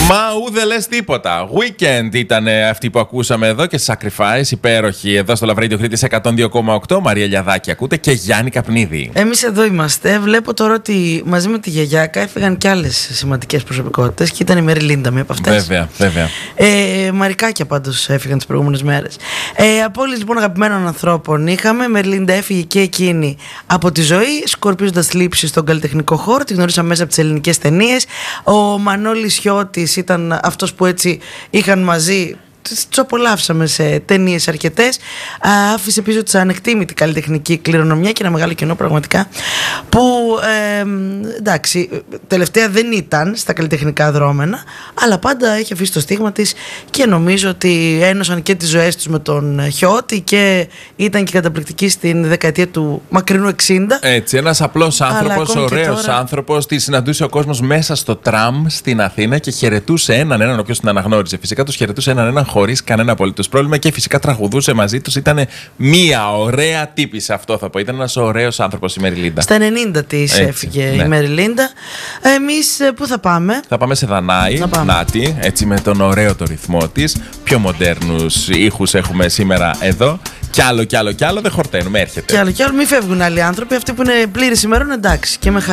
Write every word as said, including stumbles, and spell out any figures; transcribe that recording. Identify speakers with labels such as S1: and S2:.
S1: Μα ούτε λες τίποτα. Weekend ήταν αυτή που ακούσαμε εδώ και Sacrifice, υπέροχη εδώ στο Λαβρέντιο Κρήτης εκατόν δύο κόμμα οκτώ. Μαρία Λιαδάκη ακούτε και Γιάννη Καπνίδη.
S2: Εμείς εδώ είμαστε. Βλέπω τώρα ότι μαζί με τη Γιαγιάκα έφυγαν και άλλες σημαντικές προσωπικότητες και ήταν η Μεριλίντα μία από αυτές.
S1: Βέβαια, βέβαια.
S2: Ε, Μαρικάκια πάντως έφυγαν τις προηγούμενες μέρες. Ε, από όλες λοιπόν αγαπημένων ανθρώπων είχαμε. Μεριλίντα έφυγε και εκείνη από τη ζωή, σκορπίζοντας θλίψη στον καλλιτεχνικό χώρο. Τη γνωρίσαμε μέσα από τις ελληνικές ταινίες. Ο Μανώλης Χιώτης ήταν αυτός που έτσι είχαν μαζί. Τους απολαύσαμε σε ταινίες αρκετές. Άφησε πίσω της ανεκτήμητη καλλιτεχνική κληρονομιά και ένα μεγάλο κενό πραγματικά. Που ε, εντάξει, τελευταία δεν ήταν στα καλλιτεχνικά δρόμενα, αλλά πάντα έχει αφήσει το στίγμα της και νομίζω ότι ένωσαν και τις ζωές τους με τον Χιώτη και ήταν και καταπληκτική στην δεκαετία του μακρινού εξήντα.
S1: Έτσι, ένας απλός άνθρωπος, ωραίος τώρα... άνθρωπος. Τη συναντούσε ο κόσμος μέσα στο τραμ στην Αθήνα και χαιρετούσε έναν έναν, όποιος την αναγνώριζε. Φυσικά τους χαιρετούσε έναν έναν χωρίς κανένα απολύτως πρόβλημα και φυσικά τραγουδούσε μαζί τους. Ήταν μία ωραία τύπισσα, αυτό θα πω. Ήταν ένας ωραίος άνθρωπος η Μεριλίντα.
S2: Στα ενενήντα της έφυγε ναι. η Μεριλίντα. Εμείς πού θα πάμε?
S1: Θα πάμε σε Δανάη, Νάτι, έτσι με τον ωραίο το ρυθμό της. Πιο μοντέρνους ήχους έχουμε σήμερα εδώ. Κι άλλο, κι άλλο, κι άλλο δεν χορταίνουμε, έρχεται.
S2: Κι άλλο, κι άλλο, μην φεύγουν άλλοι άνθρωποι. Αυτοί που είναι πλήρης ημερών, εντάξει. Και με